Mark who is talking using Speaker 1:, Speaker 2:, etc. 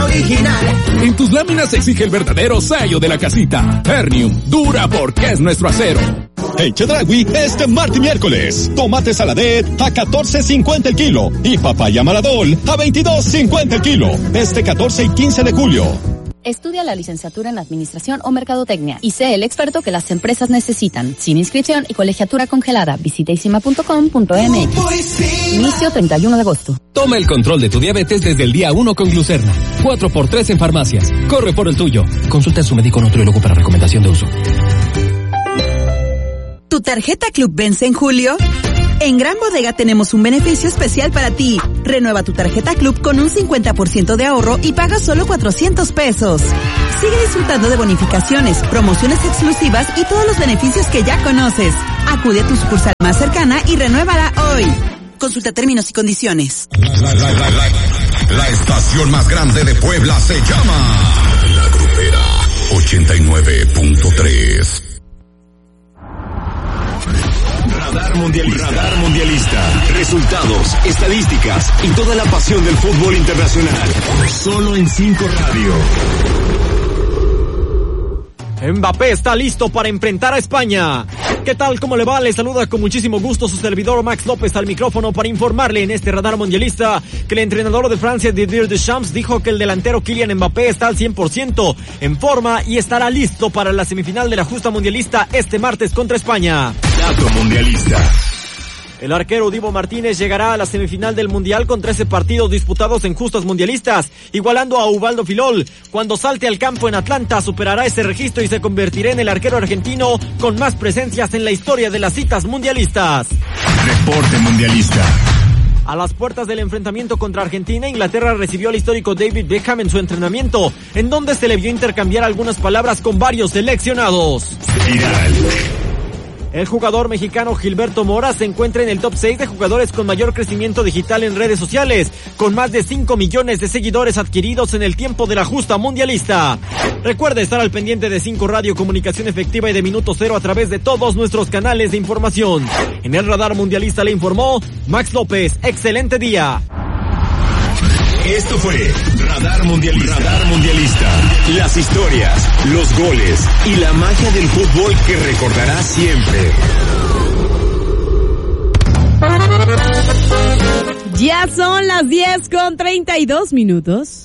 Speaker 1: original.
Speaker 2: En tus láminas se exige el verdadero sello de la casita. Ternium, dura porque es nuestro acero.
Speaker 3: En Chedraui, este martes y miércoles, tomate saladet a $14.50 el kilo y papaya maradol a $22.50 el kilo. Este 14 y 15 de julio.
Speaker 4: Estudia la licenciatura en Administración o Mercadotecnia y sé el experto que las empresas necesitan. Sin inscripción y colegiatura congelada. Visita isima.com.mx. Inicio 31 de agosto.
Speaker 5: Toma el control de tu diabetes desde el día 1 con Glucerna. 4x3 en farmacias. Corre por el tuyo. Consulta a su médico nutriólogo para recomendación de uso.
Speaker 6: ¿Tu tarjeta Club vence en julio? En Gran Bodega tenemos un beneficio especial para ti. Renueva tu tarjeta Club con un 50% de ahorro y paga solo $400. Sigue disfrutando de bonificaciones, promociones exclusivas y todos los beneficios que ya conoces. Acude a tu sucursal más cercana y renuévala hoy. Consulta términos y condiciones.
Speaker 7: La estación más grande de Puebla se llama La Grupera 89.3.
Speaker 8: Radar Mundialista. Resultados, estadísticas y toda la pasión del fútbol internacional. Solo en 5 Radio.
Speaker 9: Mbappé está listo para enfrentar a España. ¿Qué tal? ¿Cómo le va? Le saluda con muchísimo gusto su servidor Max López al micrófono para informarle en este Radar Mundialista que el entrenador de Francia, Didier Deschamps, dijo que el delantero Kylian Mbappé está al 100% en forma y estará listo para la semifinal de la justa mundialista este martes contra España.
Speaker 8: Dato Mundialista.
Speaker 9: El arquero Divo Martínez llegará a la semifinal del Mundial con 13 partidos disputados en justas mundialistas, igualando a Ubaldo Filol. Cuando salte al campo en Atlanta, superará ese registro y se convertirá en el arquero argentino con más presencias en la historia de las citas mundialistas.
Speaker 8: Reporte Mundialista.
Speaker 9: A las puertas del enfrentamiento contra Argentina, Inglaterra recibió al histórico David Beckham en su entrenamiento, en donde se le vio intercambiar algunas palabras con varios seleccionados.
Speaker 8: Viral.
Speaker 9: El jugador mexicano Gilberto Mora se encuentra en el top 6 de jugadores con mayor crecimiento digital en redes sociales, con más de 5 millones de seguidores adquiridos en el tiempo de la justa mundialista. Recuerde estar al pendiente de 5 Radio, comunicación efectiva y de Minuto Cero a través de todos nuestros canales de información. En el Radar Mundialista le informó Max López. Excelente día.
Speaker 8: Esto fue Radar Mundialista. Las historias, los goles y la magia del fútbol que recordarás siempre.
Speaker 10: Ya son las 10:32.